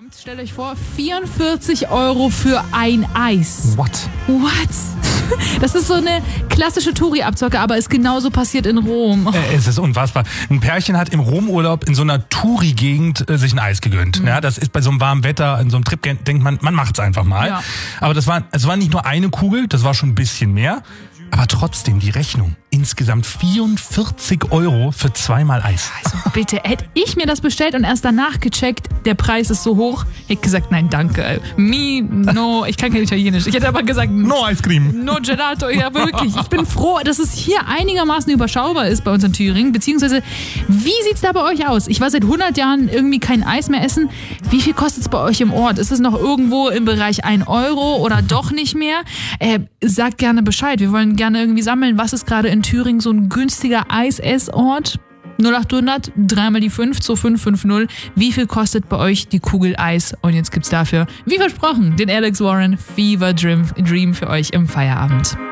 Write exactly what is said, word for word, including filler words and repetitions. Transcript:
Stellt euch vor, vierundvierzig Euro für ein Eis. What? What? Das ist so eine klassische Touri-Abzocke, aber ist genauso passiert in Rom. Oh. Äh, es ist unfassbar. Ein Pärchen hat im Rom-Urlaub in so einer Touri-Gegend äh, sich ein Eis gegönnt. Mhm. Ja, das ist bei so einem warmen Wetter, in so einem Trip, denkt man, man macht's einfach mal. Ja. Aber das war, es war nicht nur eine Kugel, das war schon ein bisschen mehr. Aber trotzdem die Rechnung. Insgesamt vierundvierzig Euro für zweimal Eis. Also bitte, hätte ich mir das bestellt und erst danach gecheckt, der Preis ist so hoch, ich hätte gesagt, nein, danke. Mi, no, ich kann kein Italienisch. Ich hätte aber gesagt, no Ice Cream. No Gelato, ja wirklich. Ich bin froh, dass es hier einigermaßen überschaubar ist bei uns in Thüringen. Beziehungsweise, wie sieht's da bei euch aus? Ich war seit hundert Jahren irgendwie kein Eis mehr essen. Wie viel kostet es bei euch im Ort? Ist es noch irgendwo im Bereich ein Euro oder doch nicht mehr? Äh, sagt gerne Bescheid. Wir wollen gerne irgendwie sammeln, was ist gerade in Thüringen so ein günstiger Eisessort? null acht hundert, dreimal die fünf, zwei fünf fünf null. Wie viel kostet bei euch die Kugel Eis? Und jetzt gibt's dafür, wie versprochen, den Alex Warren Fever Dream, Dream für euch im Feierabend.